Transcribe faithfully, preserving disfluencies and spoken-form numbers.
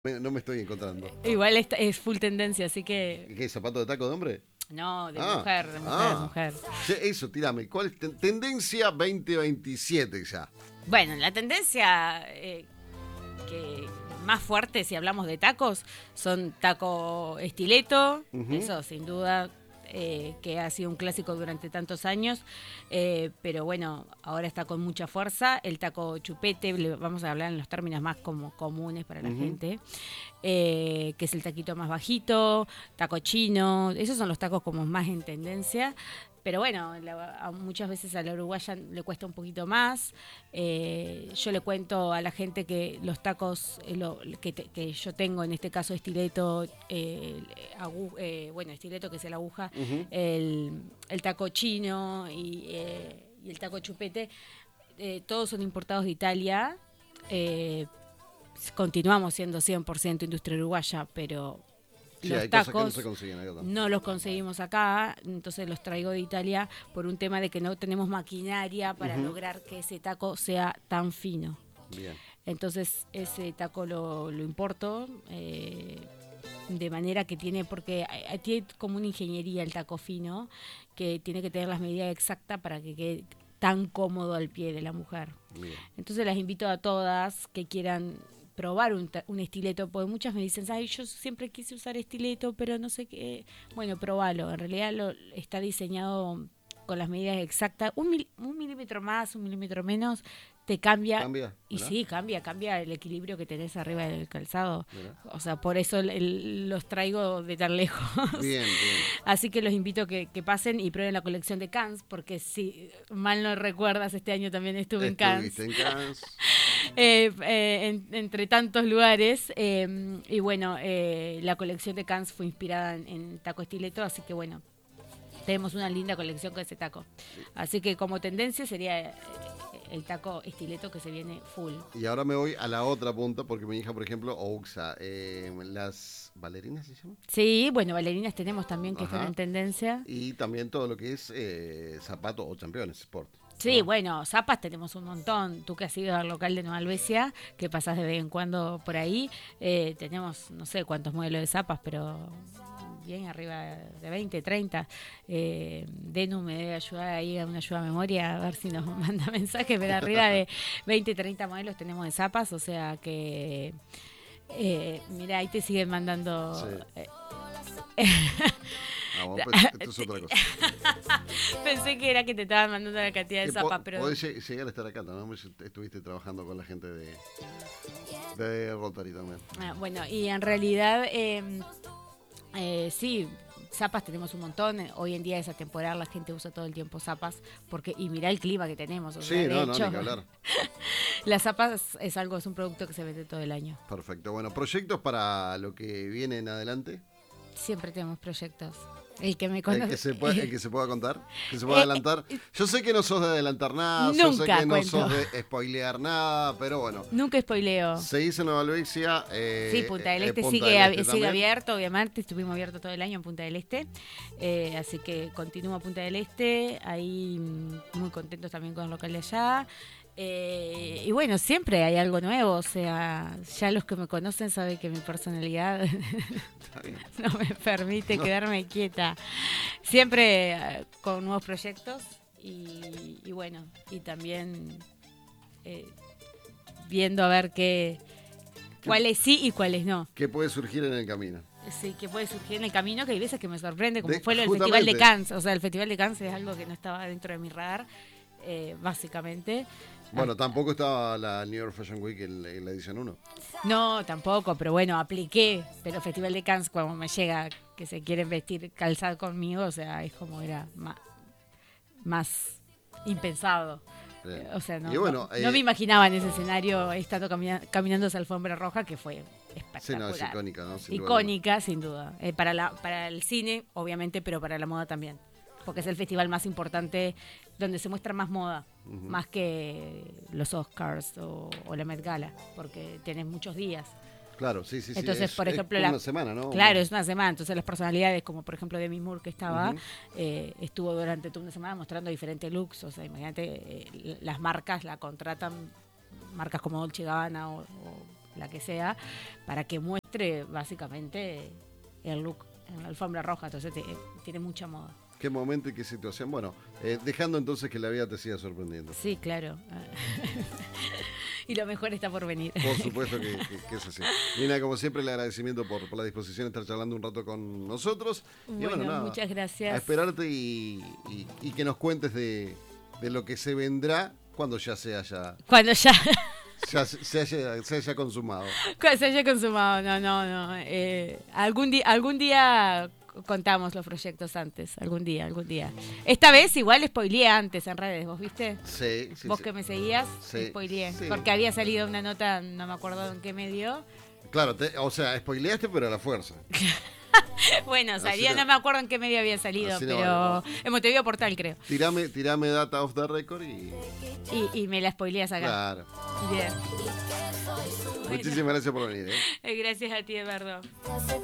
Me- no me estoy encontrando. Igual es, es full tendencia, así que... ¿Qué, zapato de taco de hombre? No, de Ah, mujer, de mujer, de ah. mujer. Che, eso, tirame. ¿Cuál es ten- tendencia veinte veintisiete ya? Bueno, la tendencia eh, que más fuerte, si hablamos de tacos, son taco estileto, Ujú. eso sin duda, eh, que ha sido un clásico durante tantos años, eh, pero bueno, ahora está con mucha fuerza. El taco chupete, le vamos a hablar en los términos más como comunes para la Ujú. gente, eh, que es el taquito más bajito, taco chino, esos son los tacos como más en tendencia. Pero bueno, la- a- muchas veces a la uruguaya le cuesta un poquito más. Eh, yo le cuento a la gente que los tacos eh, lo- que, te- que yo tengo, en este caso estileto, eh, agu- eh, bueno, estileto que es el aguja, Ujú. el, el taco chino y, eh, y el taco chupete, eh, todos son importados de Italia. Eh, Continuamos siendo cien por ciento industria uruguaya, pero Sí, los hay cosas que no tacos se consiguen acá también. no los conseguimos acá, entonces los traigo de Italia por un tema de que no tenemos maquinaria para Ujú. lograr que ese taco sea tan fino. Bien. Entonces ese taco lo, lo importo, eh, de manera que tiene, porque eh, tiene como una ingeniería el taco fino, que tiene que tener las medidas exactas para que quede tan cómodo al pie de la mujer. Bien. Entonces las invito a todas que quieran probar un, ta- un estileto, porque muchas me dicen, ay, yo siempre quise usar estileto, pero no sé qué. Bueno, probalo. En realidad lo, está diseñado con las medidas exactas. Un, mil- un milímetro más, un milímetro menos, te cambia. ¿Cambia? Y Mirá. sí, cambia, cambia el equilibrio que tenés arriba del calzado. Mirá. O sea, por eso el- el- los traigo de tan lejos. Bien, bien. Así que los invito a que, que pasen y prueben la colección de Cannes, porque si mal no recuerdas, este año también estuve en Cannes. Estuviste en Cannes. Eh, eh, en- entre tantos lugares. Eh, y bueno, eh, la colección de Cannes fue inspirada en, en taco estileto, así que bueno, tenemos una linda colección con ese taco. Así que como tendencia sería eh, el taco estileto que se viene full. Y ahora me voy a la otra punta porque mi hija, por ejemplo, usa eh, las bailarinas, ¿se llama? Sí, bueno, bailarinas tenemos también que Ajá. están en tendencia. Y también todo lo que es eh, zapato o campeones, sport. Sí, ¿no? bueno, zapas tenemos un montón. Tú que has ido al local de Nueva Albesia, que pasás de vez en cuando por ahí, eh, tenemos no sé cuántos modelos de zapas, pero bien arriba de veinte, treinta. Eh, Denu me debe ayudar ahí a una ayuda a memoria, a ver si nos manda mensaje, pero arriba de veinte, treinta modelos tenemos de zapas, o sea que, eh, mira, ahí te siguen mandando... Sí. eh, Ah, bueno, pues, esto es otra cosa. Pensé que era que te estaban mandando la cantidad de Que po- zapas, pero... Podés lleg- llegar a estar acá también, pues, estuviste trabajando con la gente de, de Rotary también. Ah, bueno, y en realidad, eh, eh, sí, zapas tenemos un montón. Hoy en día es atemporal, la gente usa todo el tiempo zapas, porque y mirá el clima que tenemos. O Sí, sea, de no, no, hecho, ni que hablar. las zapas es algo, es un producto que se vende todo el año. Perfecto. Bueno, proyectos para lo que viene en adelante. Siempre tenemos proyectos. El que me El conoce... que, se pueda, el que se pueda contar, que se pueda Eh, adelantar. Yo sé que no sos de adelantar nada, yo sé Nunca que no cuento. sos de spoilear nada, pero bueno. Nunca spoileo. Se dice Nueva Albesia. Eh, Sí, Punta del eh, Este Punta sigue, del ab- Este sigue también. abierto, obviamente. Estuvimos abiertos todo el año en Punta del Este. Eh, así que continúa Punta del Este. Ahí mm, muy contentos también con el local de allá. Eh, y bueno, siempre hay algo nuevo. O sea, ya los que me conocen saben que mi personalidad Está bien. no me permite No. quedarme quieta. Siempre eh, con nuevos proyectos. Y, y bueno, y también eh, viendo a ver qué, cuáles sí y cuáles no. ¿Qué puede surgir en el camino? Sí, que puede surgir en el camino, que hay veces que me sorprende, como De- fue lo del justamente. Festival de Cannes. O sea, el Festival de Cannes es algo que no estaba dentro de mi radar, eh, básicamente. Bueno, tampoco estaba la New York Fashion Week en, en la edición uno. No, tampoco, pero bueno, apliqué. Pero el Festival de Cannes, cuando me llega que se quieren vestir calzado conmigo, o sea, es como era más, más impensado. Bien. O sea, no, Y bueno, no, eh, no me imaginaba en ese escenario estando camina- caminando esa alfombra roja, que fue Sí, espectacular. no, es icónica, ¿no? Sin lugar a dudas. Icónica, sin duda. Eh, para, la, para el cine, obviamente, pero para la moda también. Porque es el festival más importante donde se muestra más moda, Ujú. más que los Oscars o, o la Met Gala, porque tenés muchos días. Claro, sí, sí, sí. Entonces, es- por es ejemplo, como la- una semana, ¿no? Claro, es una semana. Entonces, las personalidades, como por ejemplo Demi Moore, que estaba, Ujú. eh, estuvo durante toda una semana mostrando diferentes looks. O sea, imagínate, eh, las marcas la contratan, marcas como Dolce Gabbana o, o la que sea, para que muestre básicamente el look en la alfombra roja. Entonces te, tiene mucha moda. Qué momento y qué situación. Bueno, eh, dejando entonces que la vida te siga sorprendiendo. Sí, claro. Y lo mejor está por venir. Por supuesto que, que, que es así. Nina, como siempre, el agradecimiento por, por la disposición de estar charlando un rato con nosotros. Bueno, y bueno, nada, muchas gracias. A esperarte y, y, y que nos cuentes de, de lo que se vendrá cuando ya se haya, Cuando ya... ya se, se haya, se haya consumado. Cuando se haya consumado, no, no, no. Eh, algún, di algún día contamos los proyectos antes, algún día, algún día. Esta vez igual spoileé antes en redes, ¿vos viste? Sí, sí. Vos sí. que me seguías, Sí, spoileé. sí. Porque había salido una nota, no me acuerdo en qué medio. Claro, te, o sea, spoileaste, pero a la fuerza. Bueno, salía, no, no me acuerdo en qué medio había salido, así no pero vale, no. en Montevideo Portal, creo. Tirame, tirame data off the record y... Y, y me la spoileas acá. Claro. Bien. Muchísimas gracias por venir, ¿eh? Gracias a ti, Eduardo.